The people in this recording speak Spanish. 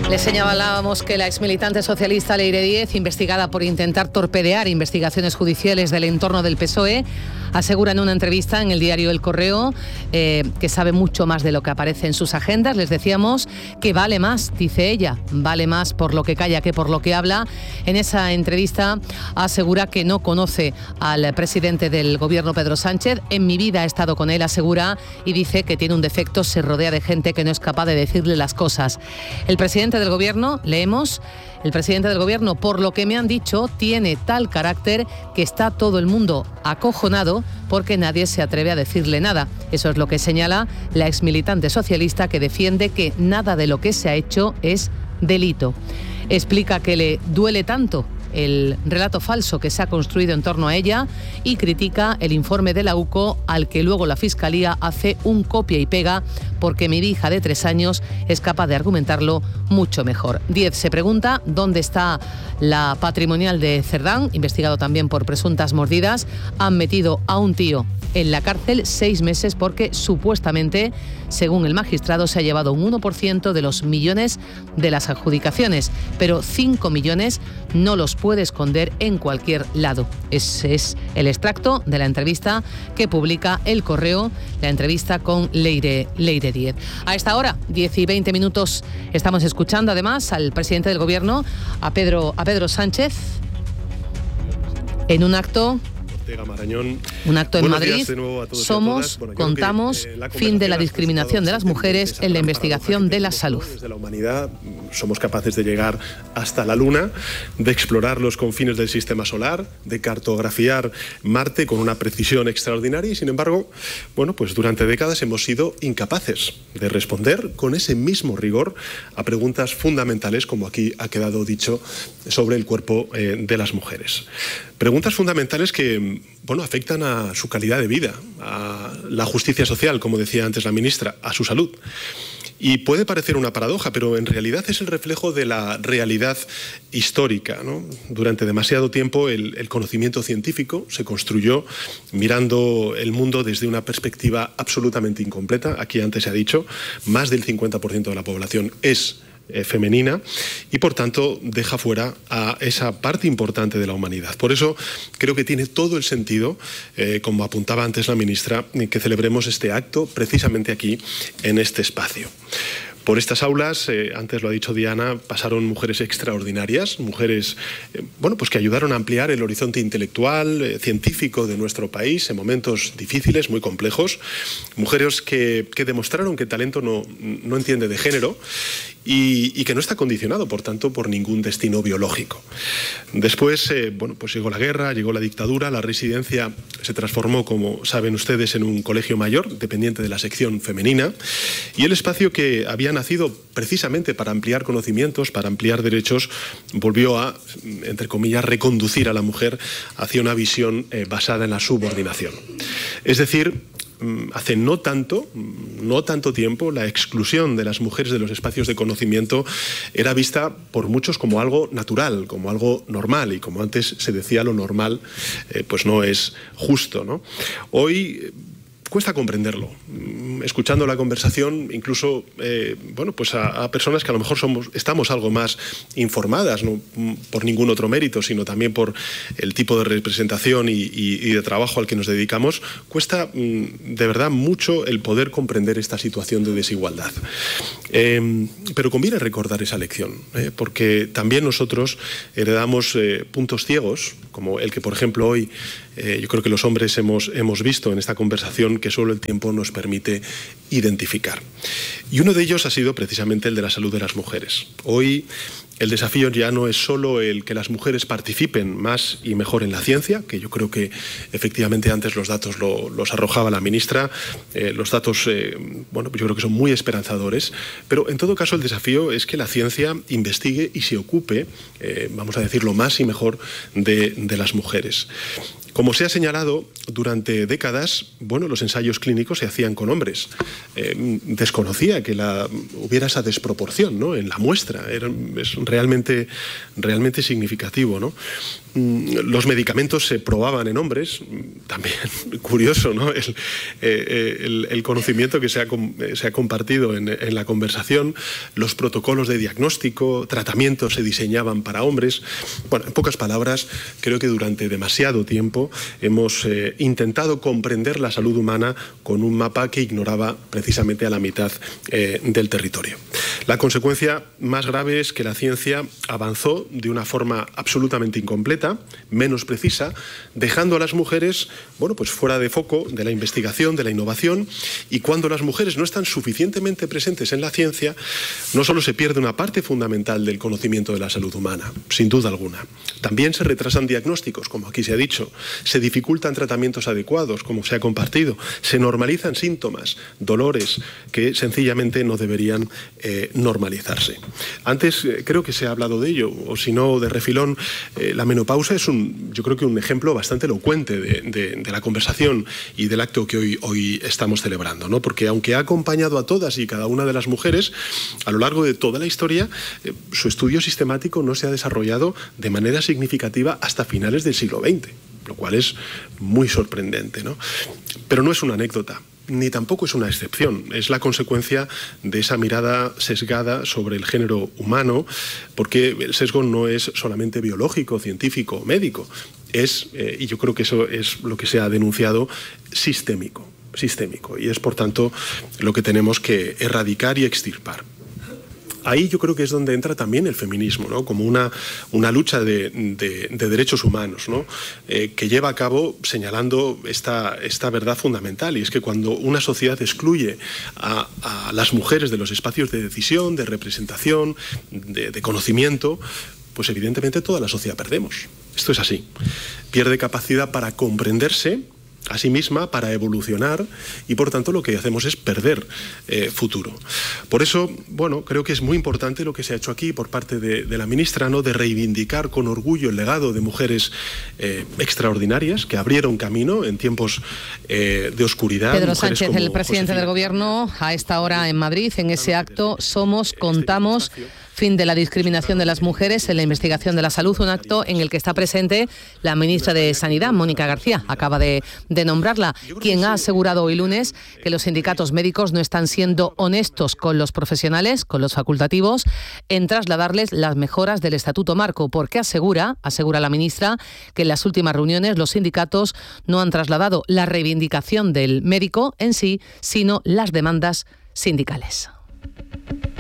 Le señalábamos que la exmilitante socialista Leire Díez, investigada por intentar torpedear investigaciones judiciales del entorno del PSOE, asegura en una entrevista en el diario El Correo que sabe mucho más de lo que aparece en sus agendas. Les decíamos que vale más, dice ella, vale más por lo que calla que por lo que habla. En esa entrevista asegura que no conoce al presidente del gobierno, Pedro Sánchez. En mi vida he estado con él, asegura, y dice que tiene un defecto: se rodea de gente que no es capaz de decirle las cosas. El presidente del gobierno, leemos, el presidente del gobierno, por lo que me han dicho, tiene tal carácter que está todo el mundo acojonado porque nadie se atreve a decirle nada. Eso es lo que señala la exmilitante socialista, que defiende que nada de lo que se ha hecho es delito. Explica que le duele tanto el relato falso que se ha construido en torno a ella y critica el informe de la UCO, al que luego la Fiscalía hace un copia y pega, porque mi hija de 3 años es capaz de argumentarlo mucho mejor. Díez se pregunta dónde está la patrimonial de Cerdán, investigado también por presuntas mordidas. Han metido a un tío en la cárcel 6 meses porque supuestamente, según el magistrado, se ha llevado un 1% de los millones de las adjudicaciones, pero 5 millones no los puede esconder en cualquier lado. Ese es el extracto de la entrevista que publica El Correo, la entrevista con Leire Díez. A esta hora, 10 y 20 minutos, estamos escuchando además al presidente del gobierno, a Pedro Sánchez, en un acto en Madrid. Somos, contamos, fin de la discriminación de las mujeres en la investigación de la salud. Desde la humanidad somos capaces de llegar hasta la Luna, de explorar los confines del sistema solar, de cartografiar Marte con una precisión extraordinaria y, sin embargo, pues durante décadas hemos sido incapaces de responder con ese mismo rigor a preguntas fundamentales, como aquí ha quedado dicho, sobre el cuerpo de las mujeres. Preguntas fundamentales que afectan a su calidad de vida, a la justicia social, como decía antes la ministra, a su salud. Y puede parecer una paradoja, pero en realidad es el reflejo de la realidad histórica, ¿no? Durante demasiado tiempo el conocimiento científico se construyó mirando el mundo desde una perspectiva absolutamente incompleta. Aquí antes se ha dicho, más del 50% de la población es femenina y, por tanto, deja fuera a esa parte importante de la humanidad. Por eso creo que tiene todo el sentido, como apuntaba antes la ministra, que celebremos este acto precisamente aquí, en este espacio. Por estas aulas, antes lo ha dicho Diana, pasaron mujeres extraordinarias, mujeres que ayudaron a ampliar el horizonte intelectual, científico de nuestro país en momentos difíciles, muy complejos, mujeres que demostraron que el talento no entiende de género y que no está condicionado, por tanto, por ningún destino biológico. Después, llegó la guerra, llegó la dictadura, la residencia se transformó, como saben ustedes, en un colegio mayor, dependiente de la sección femenina, y el espacio que había nacido precisamente para ampliar conocimientos, para ampliar derechos, volvió a, entre comillas, reconducir a la mujer hacia una visión basada en la subordinación. Es decir, hace no tanto tiempo, la exclusión de las mujeres de los espacios de conocimiento era vista por muchos como algo natural, como algo normal, y como antes se decía, lo normal no es justo, ¿no? Hoy cuesta comprenderlo. Escuchando la conversación, incluso a personas que a lo mejor estamos algo más informadas, no por ningún otro mérito, sino también por el tipo de representación y de trabajo al que nos dedicamos, cuesta de verdad mucho el poder comprender esta situación de desigualdad. Pero conviene recordar esa lección, porque también nosotros heredamos puntos ciegos, como el que, por ejemplo, hoy yo creo que los hombres hemos visto en esta conversación, que solo el tiempo nos permite identificar. Y uno de ellos ha sido precisamente el de la salud de las mujeres. Hoy el desafío ya no es solo el que las mujeres participen más y mejor en la ciencia, que yo creo que efectivamente antes los datos los arrojaba la ministra, los datos yo creo que son muy esperanzadores, pero en todo caso el desafío es que la ciencia investigue y se ocupe, vamos a decirlo, más y mejor de las mujeres. Como se ha señalado, durante décadas, los ensayos clínicos se hacían con hombres. Desconocía que hubiera esa desproporción, ¿no?, en la muestra. Es un realmente significativo, ¿no? Los medicamentos se probaban en hombres, también curioso, ¿no? El conocimiento que se ha compartido en la conversación, los protocolos de diagnóstico, tratamientos se diseñaban para hombres. Bueno, en pocas palabras, creo que durante demasiado tiempo hemos intentado comprender la salud humana con un mapa que ignoraba precisamente a la mitad del territorio. La consecuencia más grave es que la ciencia avanzó de una forma absolutamente incompleta, menos precisa, dejando a las mujeres, bueno, pues fuera de foco de la investigación, de la innovación, y cuando las mujeres no están suficientemente presentes en la ciencia, no solo se pierde una parte fundamental del conocimiento de la salud humana, sin duda alguna. También se retrasan diagnósticos, como aquí se ha dicho, se dificultan tratamientos adecuados, como se ha compartido, se normalizan síntomas, dolores que sencillamente no deberían normalizarse. Antes creo que se ha hablado de ello, o si no, de refilón, la menopausia es yo creo que un ejemplo bastante elocuente de la conversación y del acto que hoy estamos celebrando, ¿no? Porque aunque ha acompañado a todas y cada una de las mujeres a lo largo de toda la historia, su estudio sistemático no se ha desarrollado de manera significativa hasta finales del siglo XX, lo cual es muy sorprendente, ¿no? Pero no es una anécdota, ni tampoco es una excepción. Es la consecuencia de esa mirada sesgada sobre el género humano, porque el sesgo no es solamente biológico, científico o médico, es, y yo creo que eso es lo que se ha denunciado, sistémico, y es por tanto lo que tenemos que erradicar y extirpar. Ahí yo creo que es donde entra también el feminismo, ¿no? Como una lucha de derechos humanos, ¿no? Que lleva a cabo señalando esta verdad fundamental, y es que cuando una sociedad excluye a las mujeres de los espacios de decisión, de representación, de conocimiento, pues evidentemente toda la sociedad perdemos. Esto es así. Pierde capacidad para comprenderse a sí misma, para evolucionar, y por tanto lo que hacemos es perder futuro. Por eso, bueno, creo que es muy importante lo que se ha hecho aquí por parte de la ministra, ¿no? De reivindicar con orgullo el legado de mujeres extraordinarias que abrieron camino en tiempos de oscuridad. Pedro Sánchez, el presidente del Gobierno, a esta hora en Madrid, en ese acto Somos, Contamos, fin de la discriminación de las mujeres en la investigación de la salud, un acto en el que está presente la ministra de Sanidad, Mónica García, acaba de nombrarla, quien ha asegurado hoy lunes que los sindicatos médicos no están siendo honestos con los profesionales, con los facultativos, en trasladarles las mejoras del Estatuto Marco, porque asegura la ministra, que en las últimas reuniones los sindicatos no han trasladado la reivindicación del médico en sí, sino las demandas sindicales.